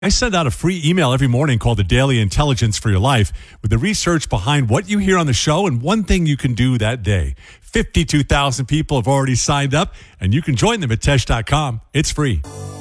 I send out a free email every morning called the Daily Intelligence for Your Life with the research behind what you hear on the show and one thing you can do that day. 52,000 people have already signed up, and you can join them at Tesh.com. It's free.